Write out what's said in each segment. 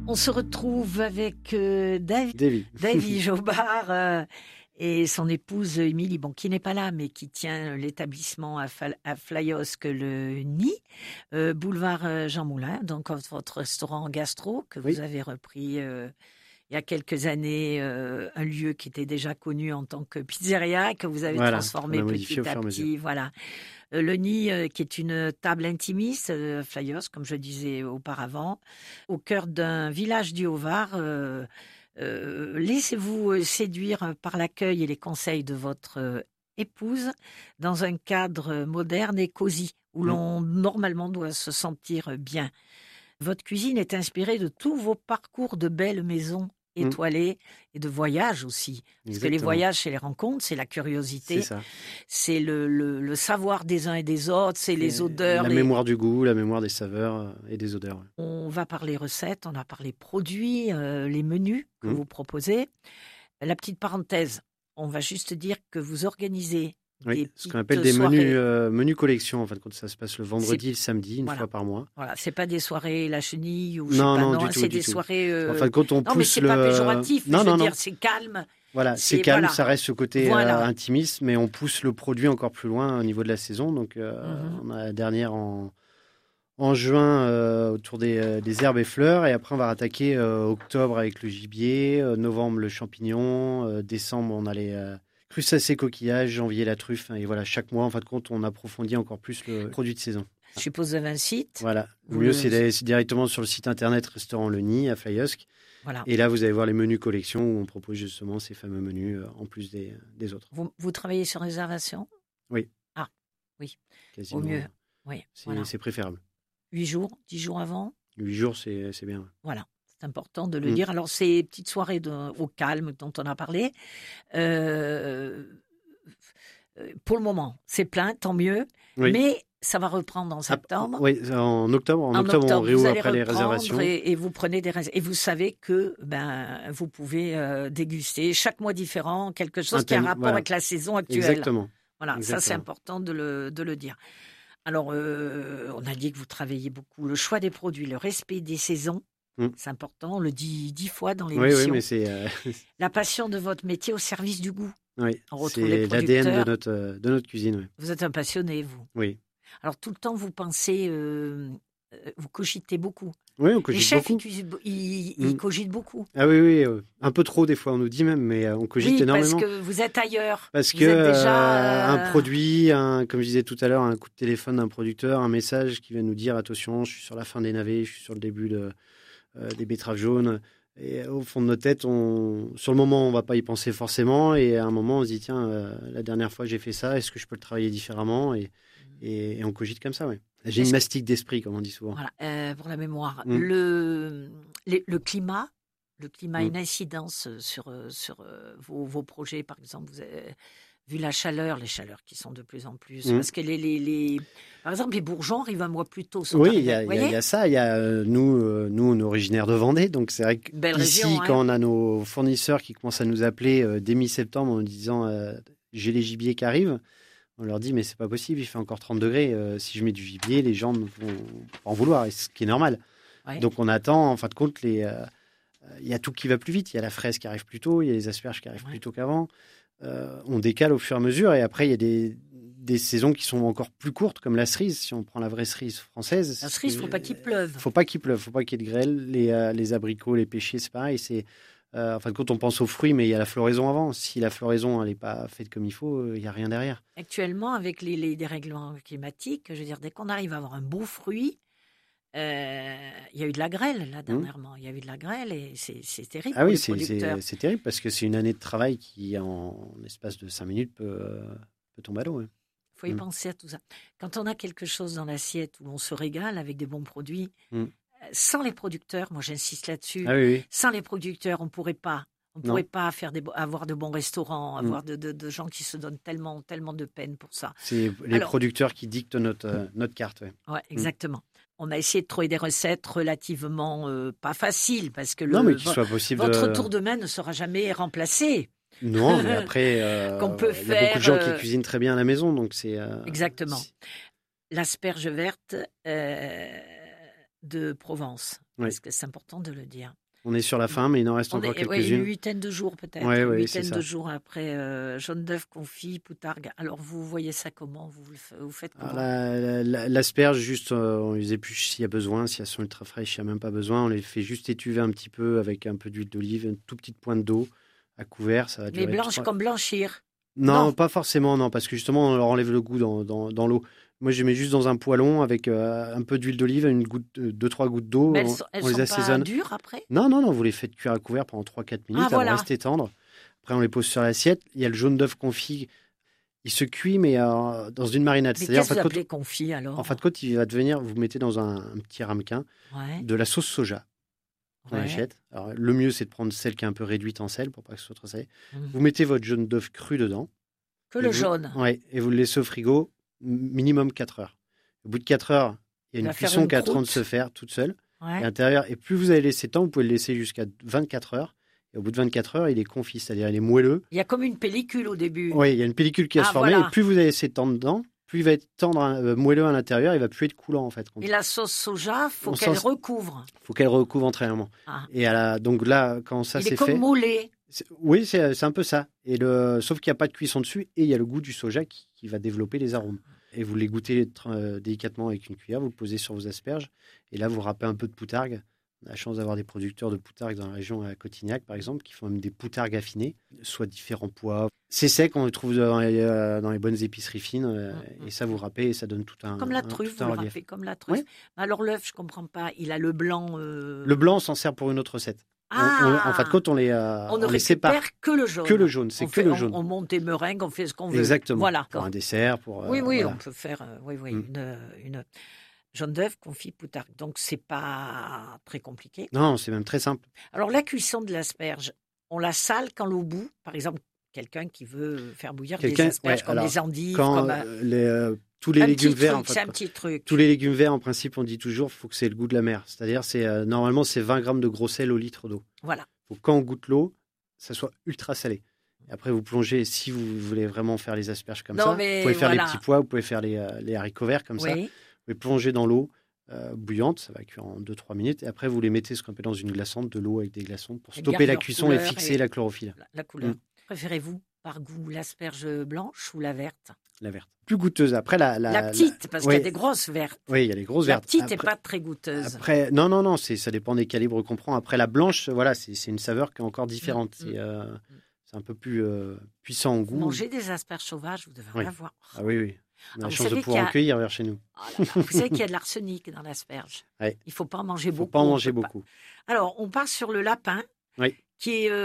On se retrouve avec Davy Jobard et son épouse Émilie, qui n'est pas là, mais qui tient l'établissement à Flyosque le Nid, boulevard Jean Moulin, donc votre restaurant gastro que vous avez repris il y a quelques années, un lieu qui était déjà connu en tant que pizzeria, que vous avez transformé petit à petit. Voilà. Le Nid, qui est une table intimiste, Flyos, comme je disais auparavant, au cœur d'un village du Haut-Var. Laissez-vous séduire par l'accueil et les conseils de votre épouse dans un cadre moderne et cosy, où l'on normalement doit se sentir bien. Votre cuisine est inspirée de tous vos parcours de belles maisons étoilées et de voyages aussi. Parce que les voyages, c'est les rencontres, c'est la curiosité, c'est le savoir des uns et des autres, c'est les odeurs. La mémoire du goût, la mémoire des saveurs et des odeurs. On va parler recettes, on a parlé produits, les menus que vous proposez. La petite parenthèse, on va juste dire que vous organisez ce qu'on appelle des menus collection. En fait, quand ça se passe le vendredi et le samedi, une fois par mois. Voilà, c'est pas des soirées la chenille ou c'est des soirées. En fait, quand on pousse mais c'est pas péjoratif. Dire, c'est calme. Voilà, c'est calme, ça reste ce côté intimiste, mais on pousse le produit encore plus loin au niveau de la saison. Donc, on a la dernière en juin autour des herbes et fleurs, et après on va rattaquer octobre avec le gibier, novembre le champignon, décembre on a les crustacés, coquillages, janvier la truffe, et voilà, chaque mois en fin de compte on approfondit encore plus le produit de saison. Je suppose que vous avez un site. Voilà, le mieux c'est d'aller directement sur le site internet Restaurant Le Nid à Flyosque. Voilà. Et là, vous allez voir les menus collection où on propose justement ces fameux menus en plus des autres. Vous travaillez sur réservation ? Oui. Ah, oui. Quasiment. Au mieux. Oui. C'est préférable. 8 jours, 10 jours avant ? 8 jours, c'est bien. Voilà. C'est important de le dire. Alors, ces petites soirées au calme dont on a parlé, pour le moment, c'est plein, tant mieux. Oui. Mais ça va reprendre en septembre. Oui, en octobre. En octobre, on réouvre après les réservations. Et vous prenez des réservations. Et vous savez que vous pouvez déguster chaque mois différent quelque chose qui a un rapport avec la saison actuelle. Exactement. Voilà, ça c'est important de le dire. Alors, on a dit que vous travaillez beaucoup. Le choix des produits, le respect des saisons. C'est important, on le dit 10 fois dans l'émission. Oui, mais c'est... La passion de votre métier au service du goût. Oui, c'est l'ADN de notre cuisine. Oui. Vous êtes un passionné, vous. Oui. Alors, tout le temps, vous pensez... vous cogitez beaucoup. Oui, on cogite beaucoup. Les chefs, ils cogitent beaucoup. Ah oui, un peu trop des fois, on nous dit même, mais on cogite énormément. Parce que vous êtes ailleurs. Parce que un produit, comme je disais tout à l'heure, un coup de téléphone d'un producteur, un message qui va nous dire « Attention, je suis sur la fin des navets, je suis sur le début des betteraves jaunes ». Et au fond de notre tête, sur le moment, on ne va pas y penser forcément. Et à un moment, on se dit, tiens, la dernière fois, j'ai fait ça. Est-ce que je peux le travailler différemment ? Et on cogite comme ça, oui. J'ai une mastic d'esprit, comme on dit souvent. Voilà, pour la mémoire. Le climat a une incidence sur vos projets. Par exemple, vous avez vu les chaleurs qui sont de plus en plus. Parce que par exemple, les bourgeons arrivent un mois plus tôt. Oui, il y a ça. Nous, on est originaires de Vendée. Donc, c'est vrai qu'ici, quand on a nos fournisseurs qui commencent à nous appeler dès mi-septembre en nous disant j'ai les gibiers qui arrivent, on leur dit mais c'est pas possible, il fait encore 30 degrés. Si je mets du gibier, les gens vont en vouloir, ce qui est normal. Ouais. Donc, on attend, en fin de compte, il y a tout qui va plus vite. Il y a la fraise qui arrive plus tôt, il y a les asperges qui arrivent plus tôt qu'avant. On décale au fur et à mesure, et après il y a des saisons qui sont encore plus courtes, comme la cerise, si on prend la vraie cerise française. La cerise, il ne faut pas qu'il pleuve. Faut pas qu'il y ait de grêle. Les abricots, les pêchers, c'est pareil. En fin de compte, on pense aux fruits, mais il y a la floraison avant. Si la floraison n'est pas faite comme il faut, il n'y a rien derrière. Actuellement, avec les dérèglements climatiques, je veux dire, dès qu'on arrive à avoir un beau fruit, il y a eu de la grêle là dernièrement. Il y a eu de la grêle et c'est terrible pour les producteurs. C'est terrible parce que c'est une année de travail qui, en l'espace de 5 minutes, peut tomber à l'eau. Il faut y penser à tout ça. Quand on a quelque chose dans l'assiette où on se régale avec des bons produits, sans les producteurs, moi j'insiste là-dessus, sans les producteurs, on ne pourrait pas avoir de bons restaurants, avoir de gens qui se donnent tellement de peine pour ça. C'est les producteurs qui dictent notre carte. Oui, exactement. On a essayé de trouver des recettes relativement pas faciles parce que votre tour de main ne sera jamais remplacé. Non, mais après, il y a beaucoup de gens qui cuisinent très bien à la maison, donc c'est... Exactement. L'asperge verte, de Provence, parce que c'est important de le dire. On est sur la fin, mais il en reste encore quelques-unes. Une huitaine de jours peut-être. Une huitaine de jours après jaune d'œuf confit, poutargue. Alors vous voyez ça comment? Vous faites comment? L'asperge, juste, on les épluche s'il y a besoin. Si elles sont ultra fraîches, il n'y a même pas besoin. On les fait juste étuver un petit peu avec un peu d'huile d'olive, une toute petite pointe d'eau à couvert. Ça va durer. Mais blanche comme blanchir? Non, pas forcément, non, parce que justement, on leur enlève le goût dans l'eau. Moi, je mets juste dans un poêlon avec un peu d'huile d'olive, 2-3 gouttes d'eau. Mais elles on les assaisonne. Pas dures après? Non, vous les faites cuire à couvert pendant 3-4 minutes. Elles vont rester tendres. Après, on les pose sur l'assiette. Il y a le jaune d'œuf confit. Il se cuit, mais dans une marinade. Mais qu'est-ce que vous appelez confit alors? En fin de compte, il va devenir, vous mettez dans un petit ramequin de la sauce soja qu'on achète. Alors, le mieux, c'est de prendre celle qui est un peu réduite en sel pour pas que ce soit trop salé. Vous mettez votre jaune d'œuf cru dedans. Que le jaune. Oui, et vous le laissez au frigo minimum 4 heures. Au bout de 4 heures, il y a une cuisson qui est en train de se faire toute seule à l'intérieur. Et plus vous allez laisser temps, vous pouvez le laisser jusqu'à 24 heures. Et au bout de 24 heures, il est confit, c'est-à-dire il est moelleux. Il y a comme une pellicule au début. Oui, il y a une pellicule qui va se former. Et plus vous allez laisser de temps dedans, plus il va être tendre, moelleux à l'intérieur, il va plus être coulant en fait. Et la sauce soja, faut qu'elle recouvre. Faut qu'elle recouvre entièrement. Et donc là, quand ça c'est fait, il est comme moellé. Oui, c'est un peu ça. Sauf qu'il n'y a pas de cuisson dessus et il y a le goût du soja qui va développer les arômes. Et vous les goûtez délicatement avec une cuillère, vous le posez sur vos asperges et là vous râpez un peu de poutargue. On a la chance d'avoir des producteurs de poutargue dans la région à Cotignac par exemple qui font même des poutargues affinées, soit différents poids. C'est sec, on le trouve dans les bonnes épiceries fines et ça vous râpez et ça donne tout un comme la truffe, vous le râpez comme la truffe. Alors l'œuf, je comprends pas, il a le blanc. Le blanc, on s'en sert pour une autre recette. En fin de compte, on ne sépare que le jaune. Que le jaune, c'est que le jaune. On monte des meringues, on fait ce qu'on veut. Exactement. Voilà. Pour un dessert, Oui, on peut faire une jaune d'œuf confit poutargue. Donc c'est pas très compliqué. Non, c'est même très simple. Alors la cuisson de l'asperge, on la sale quand l'eau bout. Par exemple, quelqu'un qui veut faire bouillir des asperges comme des endives, tous les légumes verts, en fait, c'est un petit truc. Tous les légumes verts, en principe, on dit toujours, faut que c'est le goût de la mer. C'est-à-dire, normalement, c'est 20 grammes de gros sel au litre d'eau. Voilà. Faut quand on goûte l'eau, ça soit ultra salé. Et après, vous plongez, si vous voulez vraiment faire les asperges comme ça, vous pouvez faire les petits pois, vous pouvez faire les haricots verts comme ça. Vous pouvez plonger dans l'eau bouillante, ça va cuire en 2-3 minutes. Et après, vous les mettez ce qu'on appelle dans une glaçante, de l'eau avec des glaçons pour stopper la cuisson et fixer la chlorophylle. La couleur. Préférez-vous par goût l'asperge blanche ou la verte? La verte. Plus goûteuse. Après, la petite, parce qu'il y a des grosses vertes. Oui, il y a les grosses vertes. La petite n'est pas très goûteuse. Après, non, ça dépend des calibres qu'on prend. Après, la blanche, voilà, c'est une saveur qui est encore différente. C'est un peu plus puissant en goût. Manger des asperges sauvages, vous devez en avoir. Ah oui. On a la chance de pouvoir en cueillir vers chez nous. Vous savez qu'il y a de l'arsenic dans l'asperge. Il ne faut pas en manger beaucoup. Il ne faut pas en manger beaucoup. Alors, on part sur le lapin, qui est...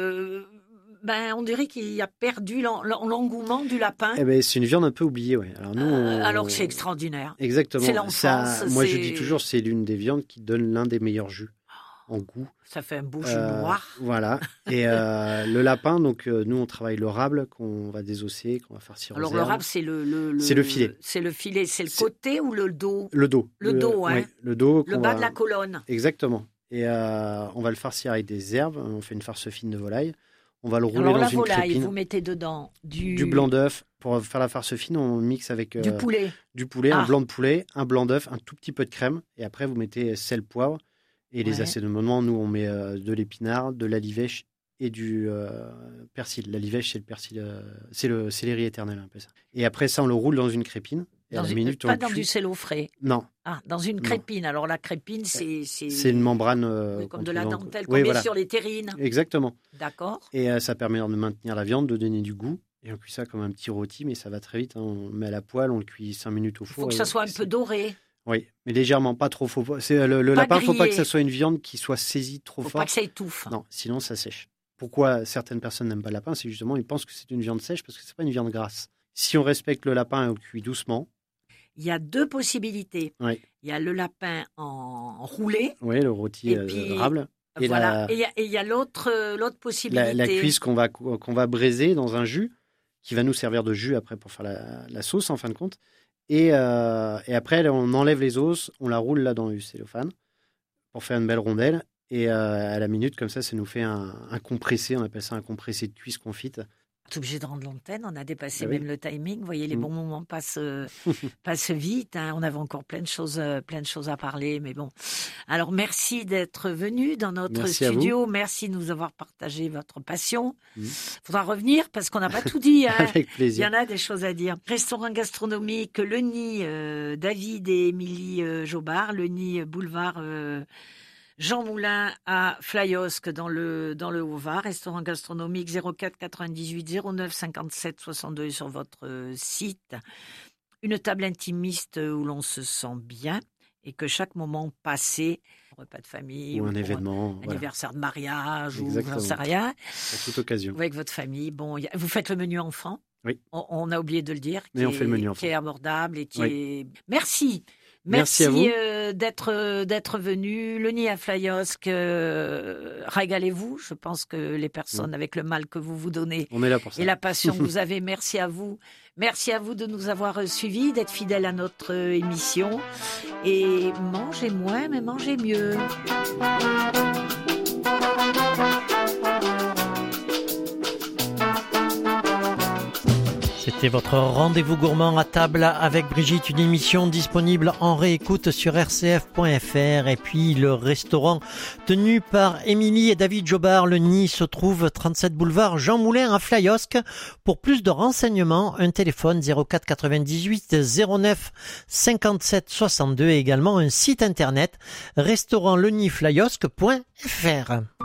on dirait qu'il a perdu l'engouement du lapin. C'est une viande un peu oubliée, ouais. Alors que c'est extraordinaire. Exactement. C'est l'enfance. Moi, je dis toujours, c'est l'une des viandes qui donne l'un des meilleurs jus en goût. Ça fait un beau jus noir. Voilà. Et le lapin, donc nous, on travaille le rable qu'on va désosser, qu'on va farcir aux herbes. Alors, le rable, c'est c'est le filet. C'est le filet. C'est le côté ou le dos? Le dos. Le dos, hein. Oui, le dos. Le bas de la colonne. Exactement. Et on va le farcir avec des herbes. On fait une farce fine de volaille. On va le rouler dans une crépine. Alors la volaille, vous mettez dedans du blanc d'œuf. Pour faire la farce fine, on mixe avec du poulet. Du poulet, un blanc de poulet, un blanc d'œuf, un tout petit peu de crème. Et après, vous mettez sel, poivre. Et les assaisonnements, nous, on met de l'épinard, de l'alivèche et du persil. L'alivèche, c'est le persil, c'est le céleri éternel, un peu ça. Et après ça, on le roule dans une crépine. Et pas dans du sel au frais. Non. Ah, dans une crépine. Alors la crépine, c'est une membrane comme de la dentelle qu'on met sur les terrines. Exactement. D'accord. Et ça permet de maintenir la viande, de donner du goût. Et on cuit ça comme un petit rôti, mais ça va très vite. On le met à la poêle, on le cuit 5 minutes au four. Il faut que ça soit un peu doré. Oui, mais légèrement, pas trop. Le lapin, il ne faut pas que ça soit une viande qui soit saisie trop fort. Il ne faut pas que ça étouffe. Non, sinon ça sèche. Pourquoi certaines personnes n'aiment pas le lapin? C'est justement, ils pensent que c'est une viande sèche parce que ce n'est pas une viande grasse. Si on respecte le lapin et on le cuit doucement... Il y a 2 possibilités. Oui. Il y a le lapin en roulé. Oui, le rôti rable. Et voilà. Et il y a l'autre possibilité. La cuisse qu'on va braiser dans un jus, qui va nous servir de jus après pour faire la sauce, en fin de compte. Et après, on enlève les os, on la roule là dans du cellophane pour faire une belle rondelle. Et à la minute, comme ça nous fait un compressé. On appelle ça un compressé de cuisse confite. On est obligé de rendre l'antenne, on a dépassé même le timing. Vous voyez, les bons moments passent vite. Hein. On avait encore plein de choses à parler, mais bon. Alors, merci d'être venu dans notre studio. Merci de nous avoir partagé votre passion. Faudra revenir parce qu'on n'a pas tout dit. Hein. Avec plaisir. Il y en a des choses à dire. Restaurant gastronomique, Le Nid, David et Émilie Jobard, Le Nid, boulevard Jean Moulin à Flyosque dans le Haut-Var, restaurant gastronomique 04 98 09 57 62 sur votre site. Une table intimiste où l'on se sent bien et que chaque moment passé, un repas de famille ou un événement, anniversaire de mariage ou j'en sais rien, pour toute occasion. Avec votre famille. Bon, vous faites le menu enfant. Oui. On a oublié de le dire. Mais on fait le menu enfant. Qui est abordable et qui est. Merci à vous. D'être venu. Le Nid à Flyosque, régalez-vous. Je pense que les personnes avec le mal que vous donnez on est là pour ça. Et la passion que vous avez, merci à vous. Merci à vous de nous avoir suivis, d'être fidèles à notre émission. Et mangez moins, mais mangez mieux. C'était votre rendez-vous gourmand à table avec Brigitte, une émission disponible en réécoute sur rcf.fr. Et puis le restaurant tenu par Émilie et David Jobard, Le Nid, se trouve 37 boulevard Jean Moulin à Flyosque. Pour plus de renseignements, un téléphone 04 98 09 57 62 et également un site internet restaurantlenidflyosque.fr.